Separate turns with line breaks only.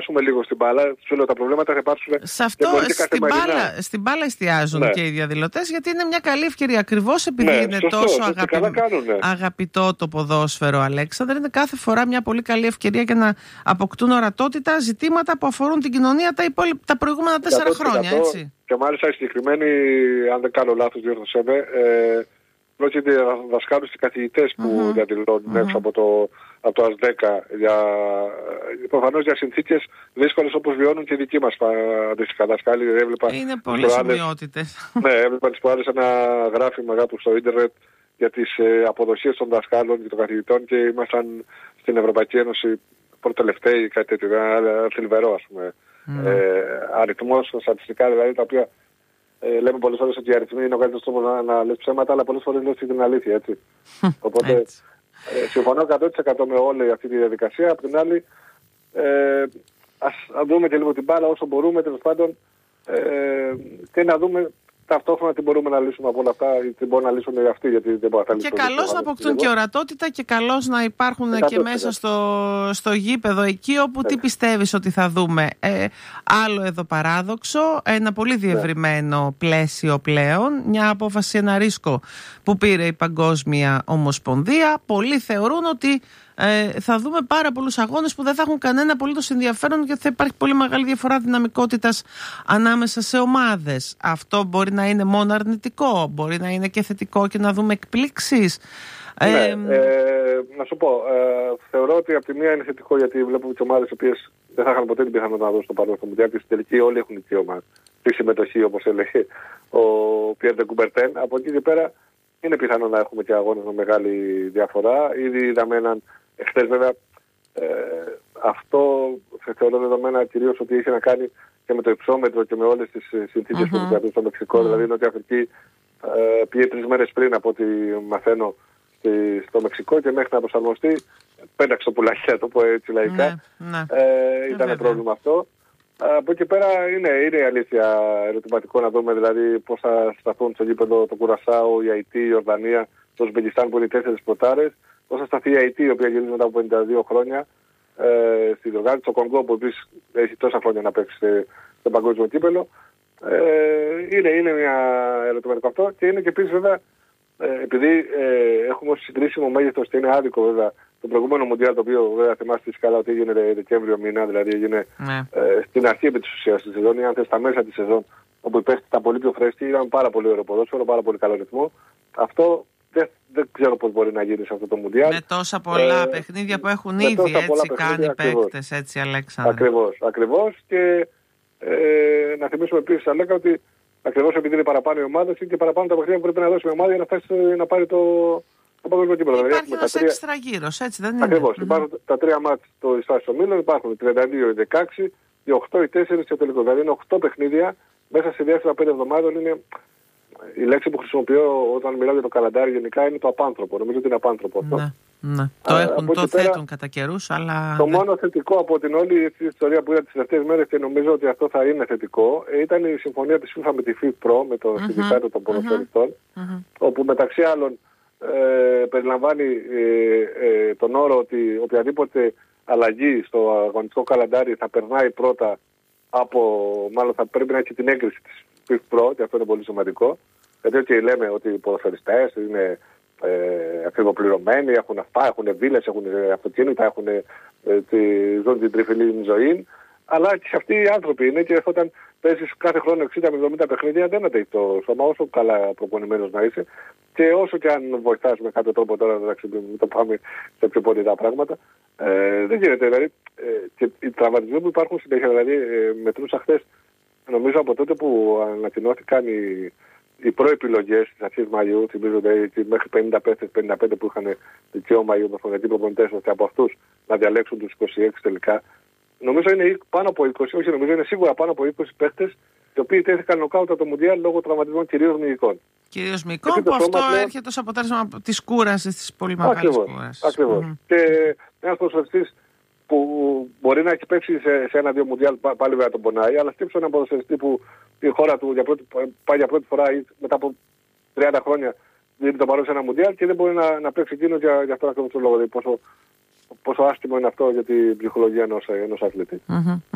εστιάσουμε λίγο στην μπάλα. Σου λέω, τα προβλήματα θα υπάρξουν.
Σε αυτό, στην μπάλα εστιάζουν και οι διαδηλωτές, γιατί είναι μια καλή ευκαιρία. Ακριβώς επειδή είναι τόσο αγαπητό το ποδόσφαιρο, Αλέξανδρε, είναι κάθε φορά μια πολύ καλή ευκαιρία για να αποκτούν ορατότητα ζητήματα που αφορούν την κοινωνία τα προηγούμενα 4 χρόνια. Έτσι.
Και μάλιστα οι συγκεκριμένοι, αν δεν κάνω λάθος, διόρθωσέ με, πρόκειται δασκάλους και καθηγητές που διαδηλώνουν έξω από το ΑΣ10 προφανώς για συνθήκες δύσκολες όπως βιώνουν και οι δικοί μας αντίστοιχα δασκάλοι.
Είναι πολλές ομοιότητες.
Ναι, έβλεπα τις προάλλες ένα γράφημα κάπου στο ίντερνετ για τις αποδοσίες των δασκάλων και των καθηγητών και ήμασταν στην Ευρωπαϊκή Ένωση προτελευταίοι, κάτι τέτοιο, ένα θλιβερό ας πούμε αριθμός, στατιστικά δηλαδή, τα οποία λέμε πολλές φορές ότι οι αριθμοί είναι ο καλύτερος τρόπος να λες ψέματα, αλλά πολλές φορές λες την αλήθεια, έτσι. Οπότε συμφωνώ 100% με όλη αυτή τη διαδικασία. Απ' την άλλη, ας δούμε και λίγο την μπάλα όσο μπορούμε, τέλος πάντων, και να δούμε ταυτόχρονα τι μπορούμε να λύσουμε από όλα αυτά, τι μπορούν να λύσουν οι αυτοί, γιατί δεν μπορούν να λύσουν.
Και καλώς να αποκτούν και ορατότητα και καλώς να υπάρχουν και μέσα στο γήπεδο εκεί όπου τι πιστεύεις ότι θα δούμε. Άλλο εδώ παράδοξο, ένα πολύ διευρυμένο πλαίσιο πλέον, μια απόφαση, ένα ρίσκο που πήρε η Παγκόσμια Ομοσπονδία. Πολλοί θεωρούν ότι θα δούμε πάρα πολλούς αγώνες που δεν θα έχουν κανένα απολύτως ενδιαφέρον, γιατί θα υπάρχει πολύ μεγάλη διαφορά δυναμικότητας ανάμεσα σε ομάδες. Αυτό μπορεί να είναι μόνο αρνητικό, μπορεί να είναι και θετικό και να δούμε εκπλήξεις.
Ναι, να σου πω, θεωρώ ότι από τη μία είναι θετικό, γιατί βλέπουμε τις ομάδες οι οποίες δεν θα είχαν ποτέ την πιθανότητα να δώσουν το παρόν στο Μουντιάλ και στην τελική όλοι έχουν δικαίωμα τη συμμετοχή, όπως έλεγε ο Πιέρ ντε Κουμπερτέν. Από εκεί και πέρα είναι πιθανό να έχουμε και αγώνες με μεγάλη διαφορά. Ήδη είδαμε έναν εχθές, βέβαια, αυτό θεωρώ δεδομένα κυρίως ότι είχε να κάνει και με το υψόμετρο και με όλες τις συνθήκες που κρατούν στο Μεξικό. Δηλαδή η Νότια Αφρική πήγε 3 μέρες πριν από ό,τι μαθαίνω στο Μεξικό και μέχρι να προσαρμοστεί πέταξε το πουλάκι, να το πω έτσι λαϊκά. Ήταν πρόβλημα αυτό. Από εκεί πέρα είναι η αλήθεια ερωτηματικό να δούμε δηλαδή πώς θα σταθούν στο γήπεδο το Κουρασάο, η Αϊτή, η Ορδανία, το Ουσμπεκιστάν που είναι οι 4 πρωτάρες. Πώς θα σταθεί η Αϊτή, η οποία γυρίζει μετά από 52 χρόνια στη διοργάνωση, το Κονγκό που επίσης έχει τόσα χρόνια να παίξει στο παγκόσμιο κύπελο. Είναι μια ερωτηματικό αυτό και είναι και επίσης βέβαια επειδή έχουμε ως συγκρίσιμο μέγεθος και είναι άδικο βέβαια το προηγούμενο Μουντιάλ, το οποίο βέβαια θυμάστε καλά ότι έγινε Δεκέμβριο μήνα, δηλαδή έγινε στην αρχή επί της ουσίας της σεζόν, ή αν θες στα μέσα της σεζόν, όπου ήταν πολύ πιο φρέσκη, ήταν πάρα πολύ ωραίο ποδόσφαιρο, πάρα πολύ καλό ρυθμό. Αυτό δεν ξέρω πώς μπορεί να γίνει σε αυτό το Μουντιάλ. Με
τόσα πολλά παιχνίδια που έχουν ήδη έτσι κάνει οι παίκτες, έτσι Αλέξανδρε.
Ακριβώς. Και να θυμίσουμε επίσης, Αλέκα, ότι ακριβώς επειδή είναι παραπάνω οι ομάδες, είναι και παραπάνω τα παιχνίδια που πρέπει να δώσει η ομάδα για να φτάσει να πάρει το παγκόσμιο κύπελλο.
Υπάρχει ένας έξτρα γύρος, έτσι δεν είναι?
Ακριβώς. Υπάρχουν τα 3 μάτς στο Ιστάσιο Μήλων, υπάρχουν οι 32, οι 16, οι 8, οι 4 και ο τελικός. Δηλαδή είναι 8 παιχνίδια μέσα σε διάστημα 5 εβδομάδων. Είναι η λέξη που χρησιμοποιώ όταν μιλάω για το καλαντάρι γενικά είναι το απάνθρωπο. Νομίζω ότι είναι απάνθρωπο αυτό.
Ναι. Το θέτουν κατά καιρούς, αλλά...
Το μόνο θετικό από την όλη ιστορία που είδα τις τελευταίες μέρες και νομίζω ότι αυτό θα είναι θετικό ήταν η συμφωνία της FIFA με τη FIFPro, με το συνδικάτο των ποδοσφαιριστών, όπου μεταξύ άλλων περιλαμβάνει τον όρο ότι οποιαδήποτε αλλαγή στο αγωνιστικό καλαντάρι θα περνάει πρώτα μάλλον θα πρέπει να έχει την έγκριση της FIFPro, και αυτό είναι πολύ σημαντικό. Γιατί λέμε ότι οι ποδοσφαιριστές είναι ακριβοπληρωμένοι, έχουν αυτά, έχουν βίλες, έχουν αυτοκίνητα, έχουν ζουν την τριφυλή ζωή. Αλλά και αυτοί οι άνθρωποι είναι, και όταν παίζεις κάθε χρόνο 60 με 70 παιχνίδια δεν αντέχει το σώμα, όσο καλά προπονημένος να είσαι. Και όσο και αν βοηθάς με κάποιο τρόπο τώρα, εντάξει, μην το πάμε σε πιο πολύ τα πράγματα, δεν γίνεται. Δηλαδή, και οι τραυματισμοί που υπάρχουν συνέχεια, δηλαδή μετρούσα χθες, νομίζω από τότε που ανακοινώθηκαν οι προεπιλογές της αρχής Μαΐου, θυμίζονται μέχρι 50 παίκτες, 55 που είχαν δικαίωμα οι ομοσπονδιακοί προπονητές, ώστε από αυτούς να διαλέξουν τους 26 τελικά. Νομίζω είναι πάνω από 20, όχι νομίζω είναι σίγουρα πάνω από 20 παίκτες, οι οποίοι τέθηκαν νοκάουτα το Μουντιάλ λόγω τραυματισμών κυρίως μυϊκών.
Κυρίως μυϊκών, που αυτό έρχεται ως αποτέλεσμα της κούρασης, της πολύ μεγάλης κούρασης.
Ακριβώς. Και ένας ποδοσφαιριστής που μπορεί να έχει παίξει σε 1-2 Μουντιάλ, πάλι βέβαια τον πονάει, αλλά σκέψου έναν ποδοσφαιριστή που η χώρα του πάει για πρώτη φορά ή μετά από 30 χρόνια δίνει τον παρόν σε ένα Μουντιάλ και δεν μπορεί να παίξει εκείνος για αυτόν ακριβώς τον λόγο. Δηλαδή πόσο άσχημο είναι αυτό για την ψυχολογία ενός αθλητή.